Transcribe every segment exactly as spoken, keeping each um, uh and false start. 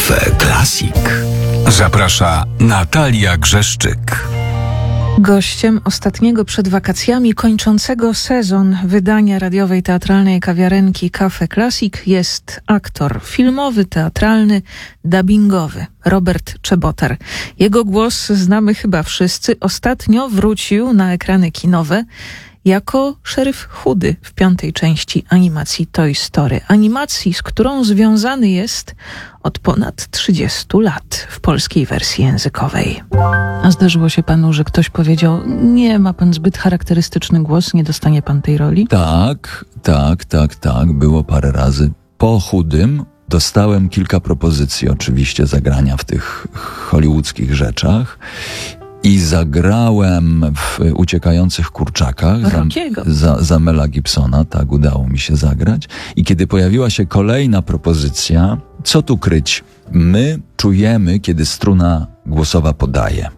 Cafe Classic. Zaprasza Natalia Grzeszczyk. Gościem ostatniego przed wakacjami kończącego sezon wydania radiowej teatralnej kawiarenki Cafe Classic jest aktor filmowy, teatralny, dubbingowy Robert Czebotar. Jego głos znamy chyba wszyscy. Ostatnio wrócił na ekrany kinowe jako szeryf Chudy w piątej części animacji Toy Story. Animacji, z którą związany jest od ponad trzydziestu lat w polskiej wersji językowej. A zdarzyło się panu, że ktoś powiedział: nie, ma pan zbyt charakterystyczny głos, nie dostanie pan tej roli? Tak, tak, tak, tak. Było parę razy. Po Chudym dostałem kilka propozycji oczywiście zagrania w tych hollywoodzkich rzeczach. I zagrałem w Uciekających kurczakach za, za, za Mela Gibsona, tak, udało mi się zagrać. I kiedy pojawiła się kolejna propozycja, co tu kryć? My czujemy, kiedy struna głosowa podaje.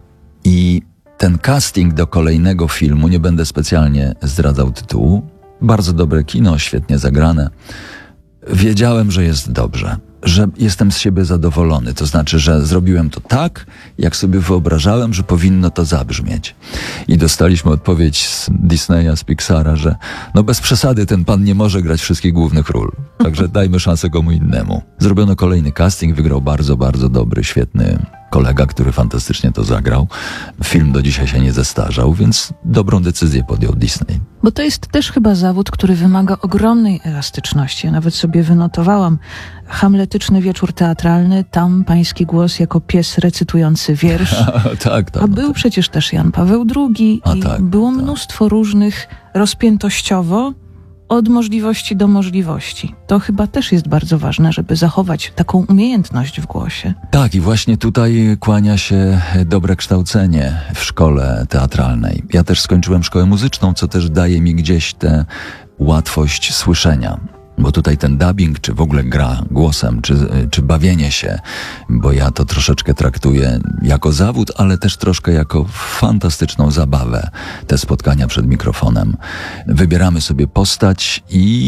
I ten casting do kolejnego filmu, nie będę specjalnie zdradzał tytułu, bardzo dobre kino, świetnie zagrane. Wiedziałem, że jest dobrze, że jestem z siebie zadowolony. To znaczy, że zrobiłem to tak, jak sobie wyobrażałem, że powinno to zabrzmieć. I dostaliśmy odpowiedź z Disneya, z Pixara, że no bez przesady ten pan nie może grać wszystkich głównych ról. Także dajmy szansę komu innemu. Zrobiono kolejny casting, wygrał bardzo, bardzo dobry, świetny kolega, który fantastycznie to zagrał. Film do dzisiaj się nie zestarzał, więc dobrą decyzję podjął Disney. Bo to jest też chyba zawód, który wymaga ogromnej elastyczności. Ja nawet sobie wynotowałam hamletyczny wieczór teatralny, tam pański głos jako pies recytujący wiersz. tak, tak, A no był tak. przecież też Jan Paweł drugi A i tak, było tak. mnóstwo różnych rozpiętościowo od możliwości do możliwości. To chyba też jest bardzo ważne, żeby zachować taką umiejętność w głosie. Tak, i właśnie tutaj kłania się dobre kształcenie w szkole teatralnej. Ja też skończyłem szkołę muzyczną, co też daje mi gdzieś tę łatwość słyszenia. Bo tutaj ten dubbing, czy w ogóle gra głosem, czy, czy bawienie się, bo ja to troszeczkę traktuję jako zawód, ale też troszkę jako fantastyczną zabawę, te spotkania przed mikrofonem. Wybieramy sobie postać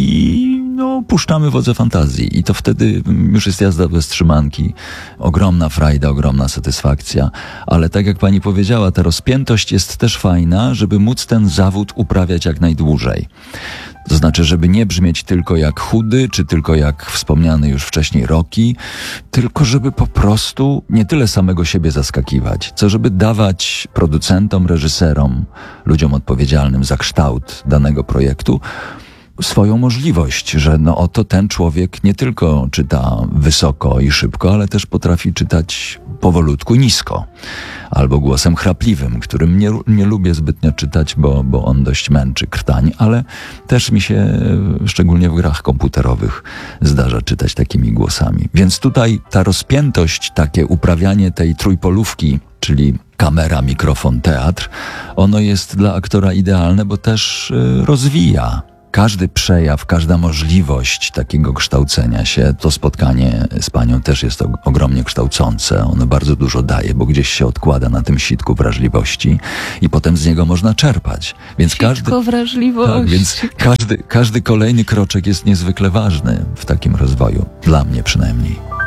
i no, puszczamy wodze fantazji. I to wtedy już jest jazda bez trzymanki. Ogromna frajda, ogromna satysfakcja. Ale tak jak pani powiedziała, ta rozpiętość jest też fajna, żeby móc ten zawód uprawiać jak najdłużej. To znaczy, żeby nie brzmieć tylko jak Chudy, czy tylko jak wspomniany już wcześniej Rocky, tylko żeby po prostu nie tyle samego siebie zaskakiwać, co żeby dawać producentom, reżyserom, ludziom odpowiedzialnym za kształt danego projektu swoją możliwość, że no oto ten człowiek nie tylko czyta wysoko i szybko, ale też potrafi czytać powolutku nisko. Albo głosem chrapliwym, którym nie, nie lubię zbytnio czytać, bo, bo on dość męczy krtań, ale też mi się, szczególnie w grach komputerowych, zdarza czytać takimi głosami. Więc tutaj ta rozpiętość, takie uprawianie tej trójpolówki, czyli kamera, mikrofon, teatr, ono jest dla aktora idealne, bo też y, rozwija. Każdy przejaw, każda możliwość takiego kształcenia się, to spotkanie z panią też jest ogromnie kształcące. Ono bardzo dużo daje, bo gdzieś się odkłada na tym sitku wrażliwości i potem z niego można czerpać. Więc Sitko każdy, wrażliwości. tak, więc każdy, każdy kolejny kroczek jest niezwykle ważny w takim rozwoju. Dla mnie przynajmniej.